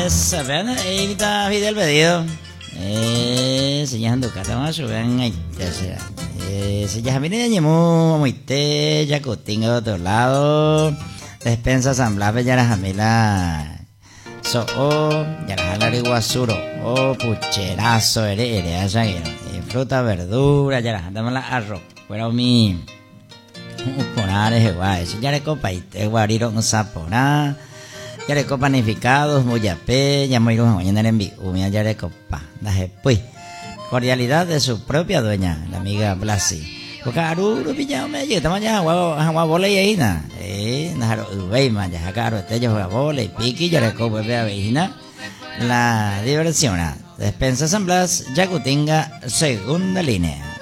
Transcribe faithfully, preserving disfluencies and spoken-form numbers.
Esa, vean, evita Fidel pedido. Eh, señas Ducata más vean ahí, ya sea. Eh, se ya viene de Ñemú, Moite, Yacutinga de otro lado. Despensa San Blas, ya la Jamila. So, oh, ya la Jala Guasuro, oh, pucherazo, ere, ere, allá, fruta, verdura, ya la Jala la arroz. Fuera mi. Ponares, guay, ya le copa y te guariro un saponá. Ya le copa panificados, muyapé, ya muy lujos, mañana en envío, ya le copa, daje pues. Cordialidad de su propia dueña, la amiga Blasi. Cocaru, pillado me llega, estamos ya agua bola y ahí na. Eh, najaro uveima, ya caro, este yo juega bola y piqui, ya le copa de avejina. La diversión, despensa San Blas, Yacutinga, segunda línea.